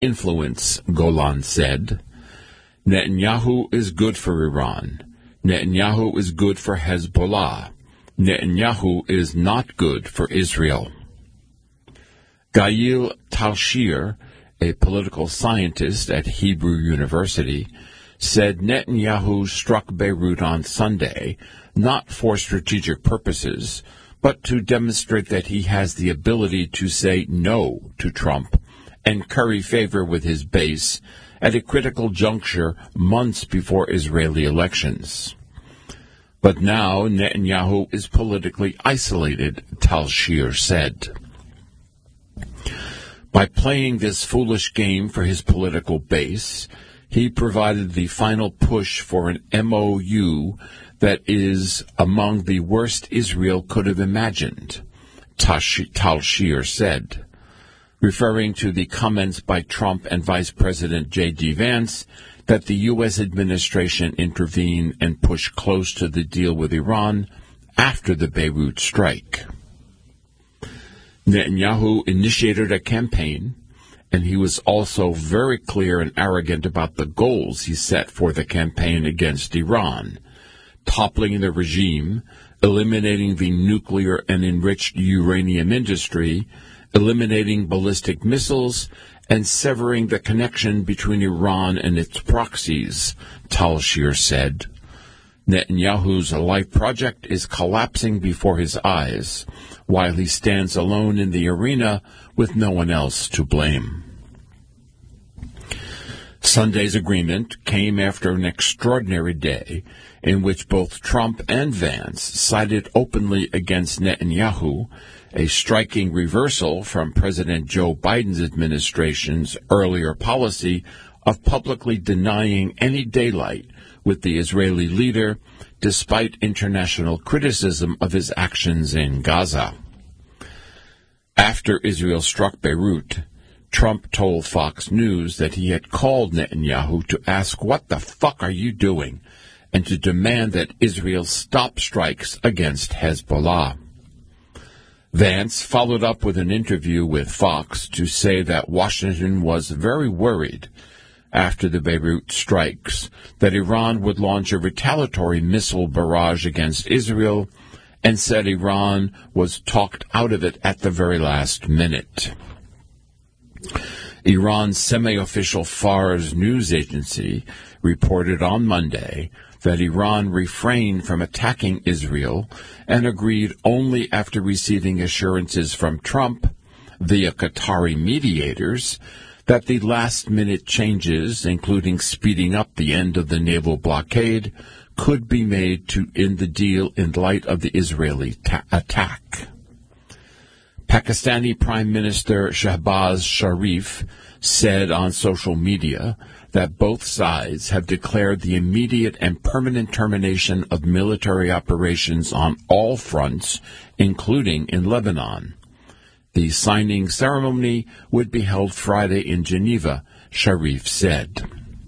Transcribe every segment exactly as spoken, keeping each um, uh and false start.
influence, Golan said. Netanyahu is good for Iran. Netanyahu is good for Hezbollah. Netanyahu is not good for Israel. Gail Talshir, a political scientist at Hebrew University, said Netanyahu struck Beirut on Sunday not for strategic purposes, but to demonstrate that he has the ability to say no to Trump and curry favor with his base at a critical juncture months before Israeli elections. But now Netanyahu is politically isolated, Talshir said. By playing this foolish game for his political base, he provided the final push for an M O U that is among the worst Israel could have imagined, Talshir said, referring to the comments by Trump and Vice President J D Vance that the U S administration intervene and push close to the deal with Iran after the Beirut strike. Netanyahu initiated a campaign, and he was also very clear and arrogant about the goals he set for the campaign against Iran: toppling the regime, eliminating the nuclear and enriched uranium industry, eliminating ballistic missiles, and severing the connection between Iran and its proxies, Talshir said. Netanyahu's life project is collapsing before his eyes, while he stands alone in the arena with no one else to blame. Sunday's agreement came after an extraordinary day in which both Trump and Vance sided openly against Netanyahu, a striking reversal from President Joe Biden's administration's earlier policy of publicly denying any daylight with the Israeli leader, despite international criticism of his actions in Gaza. After Israel struck Beirut, Trump told Fox News that he had called Netanyahu to ask, "What the fuck are you doing?" and to demand that Israel stop strikes against Hezbollah. Vance followed up with an interview with Fox to say that Washington was very worried after the Beirut strikes that Iran would launch a retaliatory missile barrage against Israel, and said Iran was talked out of it at the very last minute. Iran's semi-official Fars news agency reported on Monday that Iran refrained from attacking Israel and agreed only after receiving assurances from Trump, via Qatari mediators, that the last-minute changes, including speeding up the end of the naval blockade, could be made to in the deal in light of the Israeli ta- attack. Pakistani Prime Minister Shehbaz Sharif said on social media that both sides have declared the immediate and permanent termination of military operations on all fronts, including in Lebanon. The signing ceremony would be held Friday in Geneva, Sharif said.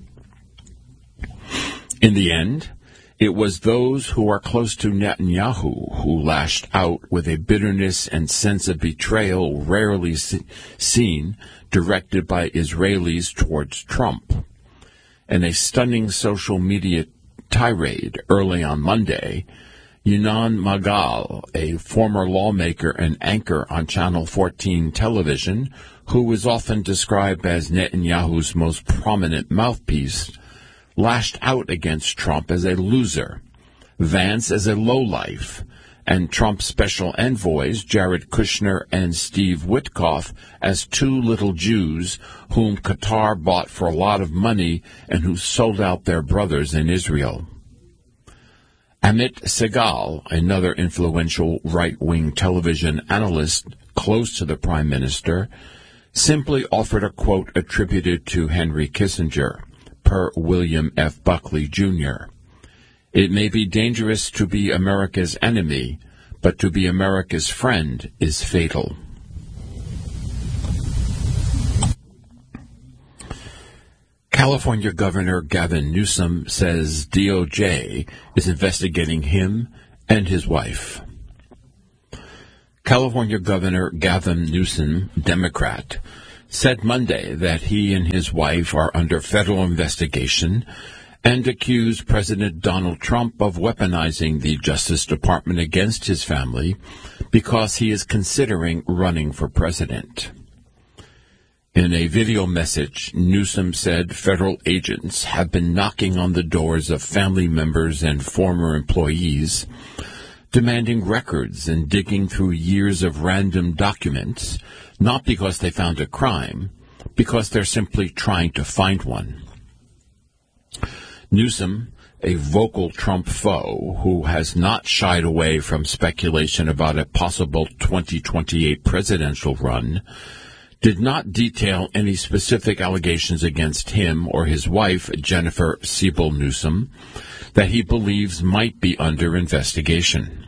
In the end, it was those who are close to Netanyahu who lashed out with a bitterness and sense of betrayal rarely se- seen directed by Israelis towards Trump. In a stunning social media tirade early on Monday, Yunan Magal, a former lawmaker and anchor on Channel fourteen television, who is often described as Netanyahu's most prominent mouthpiece, lashed out against Trump as a loser, Vance as a lowlife, and Trump's special envoys, Jared Kushner and Steve Witkoff, as two little Jews whom Qatar bought for a lot of money and who sold out their brothers in Israel. Amit Segal, another influential right-wing television analyst close to the Prime Minister, simply offered a quote attributed to Henry Kissinger, per William F. Buckley, Junior "It may be dangerous to be America's enemy, but to be America's friend is fatal." California Governor Gavin Newsom says D O J is investigating him and his wife. California Governor Gavin Newsom, Democrat, said Monday that he and his wife are under federal investigation and accused President Donald Trump of weaponizing the Justice Department against his family because he is considering running for president. In a video message, Newsom said federal agents have been knocking on the doors of family members and former employees, demanding records and digging through years of random documents, not because they found a crime, because they're simply trying to find one. Newsom, a vocal Trump foe who has not shied away from speculation about a possible twenty twenty-eight presidential run, did not detail any specific allegations against him or his wife, Jennifer Siebel Newsom, that he believes might be under investigation.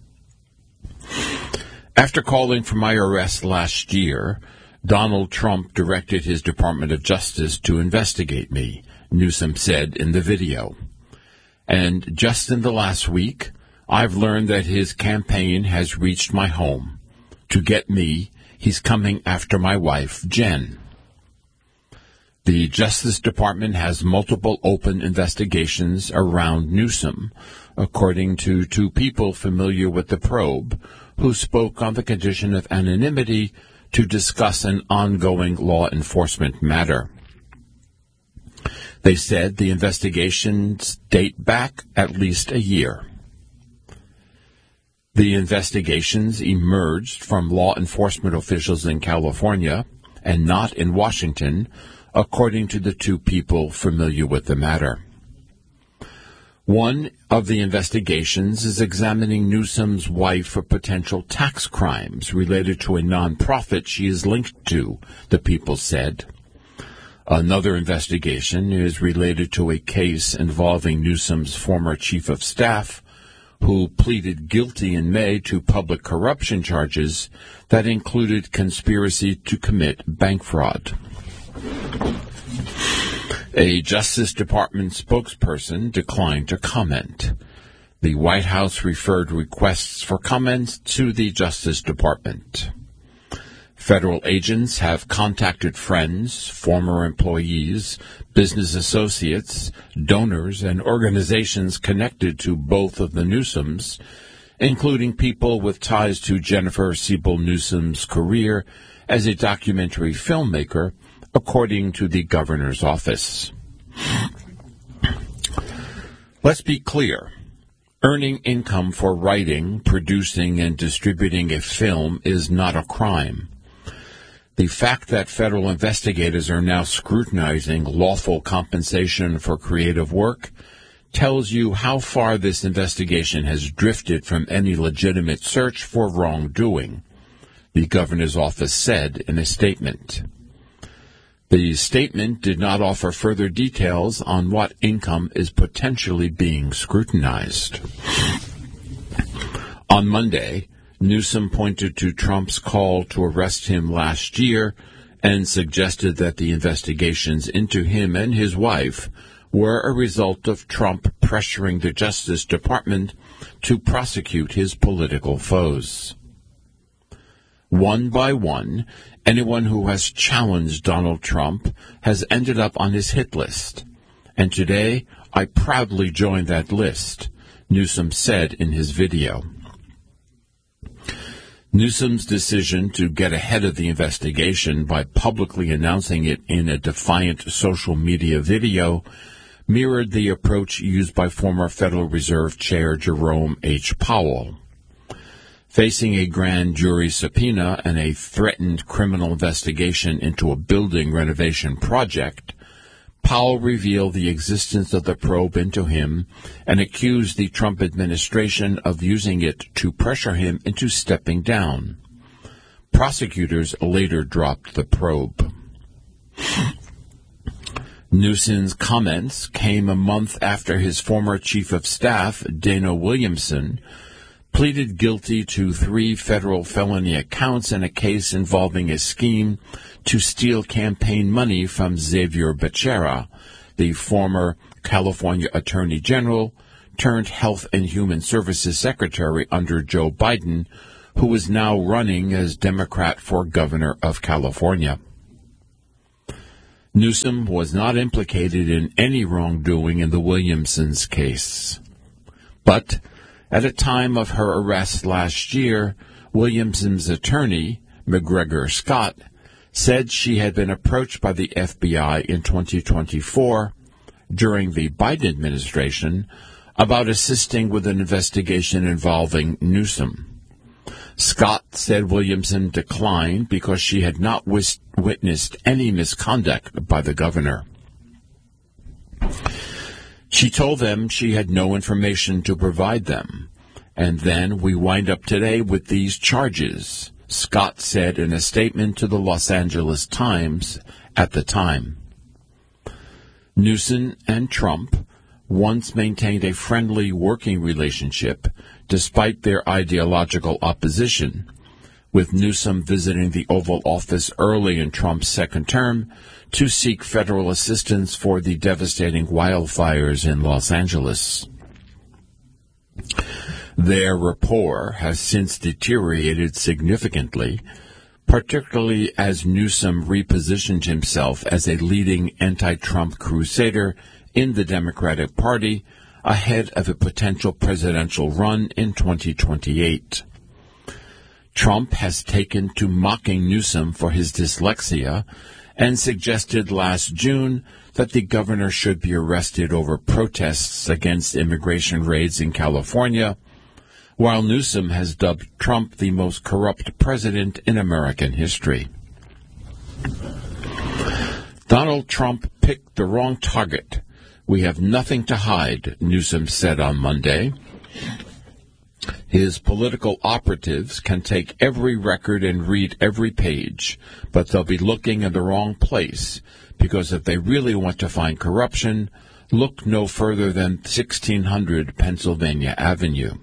After calling for my arrest last year, Donald Trump directed his Department of Justice to investigate me, Newsom said in the video. And just in the last week, I've learned that his campaign has reached my home. To get me, he's coming after my wife, Jen. The Justice Department has multiple open investigations around Newsom, according to two people familiar with the probe, who spoke on the condition of anonymity to discuss an ongoing law enforcement matter. They said the investigations date back at least a year. The investigations emerged from law enforcement officials in California and not in Washington, according to the two people familiar with the matter. One of the investigations is examining Newsom's wife for potential tax crimes related to a nonprofit she is linked to, the people said. Another investigation is related to a case involving Newsom's former chief of staff, who pleaded guilty in May to public corruption charges that included conspiracy to commit bank fraud. A Justice Department spokesperson declined to comment. The White House referred requests for comments to the Justice Department. Federal agents have contacted friends, former employees, business associates, donors, and organizations connected to both of the Newsoms, including people with ties to Jennifer Siebel Newsom's career as a documentary filmmaker, according to the governor's office. Let's be clear. Earning income for writing, producing, and distributing a film is not a crime. The fact that federal investigators are now scrutinizing lawful compensation for creative work tells you how far this investigation has drifted from any legitimate search for wrongdoing, the governor's office said in a statement. The statement did not offer further details on what income is potentially being scrutinized. On Monday, Newsom pointed to Trump's call to arrest him last year and suggested that the investigations into him and his wife were a result of Trump pressuring the Justice Department to prosecute his political foes. One by one, anyone who has challenged Donald Trump has ended up on his hit list. And today, I proudly joined that list, Newsom said in his video. Newsom's decision to get ahead of the investigation by publicly announcing it in a defiant social media video mirrored the approach used by former Federal Reserve Chair Jerome H. Powell. Facing a grand jury subpoena and a threatened criminal investigation into a building renovation project, Powell revealed the existence of the probe into him and accused the Trump administration of using it to pressure him into stepping down. Prosecutors later dropped the probe. Newsom's comments came a month after his former chief of staff, Dana Williamson, pleaded guilty to three federal felony accounts in a case involving a scheme to steal campaign money from Xavier Becerra, the former California Attorney General turned Health and Human Services Secretary under Joe Biden, who is now running as Democrat for governor of California. Newsom was not implicated in any wrongdoing in the Williamsons' case. But at a time of her arrest last year, Williamson's attorney, McGregor Scott, said she had been approached by the F B I in twenty twenty-four, during the Biden administration, about assisting with an investigation involving Newsom. Scott said Williamson declined because she had not wis- witnessed any misconduct by the governor. She told them she had no information to provide them. And then we wind up today with these charges, Scott said in a statement to the Los Angeles Times at the time. Newsom and Trump once maintained a friendly working relationship despite their ideological opposition, with Newsom visiting the Oval Office early in Trump's second term to seek federal assistance for the devastating wildfires in Los Angeles. Their rapport has since deteriorated significantly, particularly as Newsom repositioned himself as a leading anti-Trump crusader in the Democratic Party ahead of a potential presidential run in twenty twenty-eight. Trump has taken to mocking Newsom for his dyslexia and suggested last June that the governor should be arrested over protests against immigration raids in California, while Newsom has dubbed Trump the most corrupt president in American history. Donald Trump picked the wrong target. We have nothing to hide, Newsom said on Monday. His political operatives can take every record and read every page, but they'll be looking in the wrong place, because if they really want to find corruption, look no further than sixteen hundred Pennsylvania Avenue.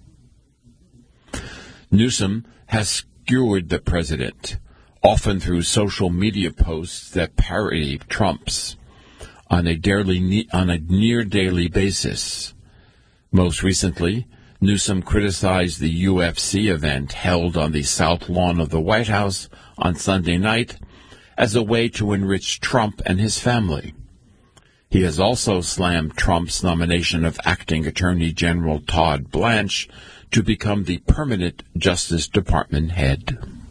Newsom has skewered the president, often through social media posts that parody Trump's, on a, daily, on a near-daily basis. Most recently, Newsom criticized the U F C event held on the South Lawn of the White House on Sunday night as a way to enrich Trump and his family. He has also slammed Trump's nomination of acting Attorney General Todd Blanche to become the permanent Justice Department head.